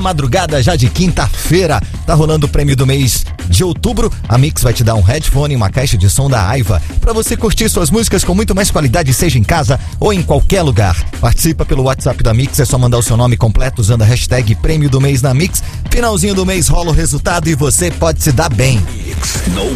Madrugada já de quinta-feira, tá rolando o prêmio do mês de outubro. A Mix vai te dar um headphone e uma caixa de som da Aiva pra você curtir suas músicas com muito mais qualidade, seja em casa ou em qualquer lugar. Participa pelo WhatsApp da Mix, é só mandar o seu nome completo usando a hashtag prêmio do mês na Mix. Finalzinho do mês rola o resultado e você pode se dar bem.